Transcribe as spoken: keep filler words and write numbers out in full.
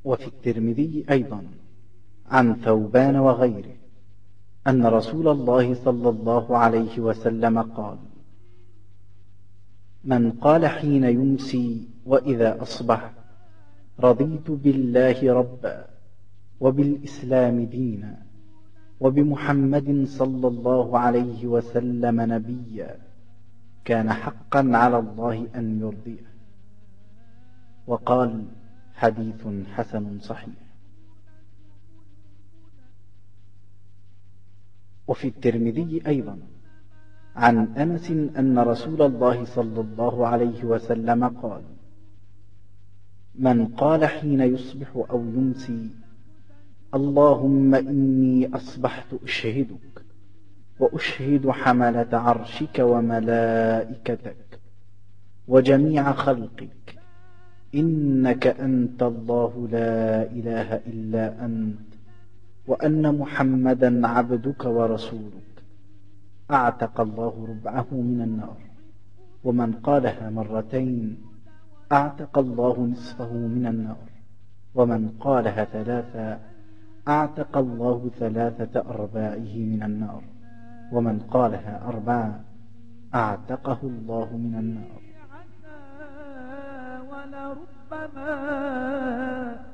وفي الترمذي أيضا عن ثوبان وغيره أن رسول الله صلى الله عليه وسلم قال: من قال حين يمسي وإذا أصبح: رضيت بالله ربا وبالإسلام دينا وبمحمد صلى الله عليه وسلم نبيا، كان حقا على الله أن يرضيه. وقال: حديث حسن صحيح. وفي الترمذي أيضا عن أنس أن رسول الله صلى الله عليه وسلم قال: من قال حين يصبح أو يمسي: اللهم إني أصبحت أشهدك وأشهد حملة عرشك وملائكتك وجميع خلقك إنك أنت الله لا إله إلا أنت وأن محمدا عبدك ورسولك، أعتق الله ربعه من النار. ومن قالها مرتين أعتق الله نصفه من النار. ومن قالها ثلاثا أعتق الله ثلاثة أرباعه من النار. ومن قالها أربعا أعتقه الله من النار. ولربما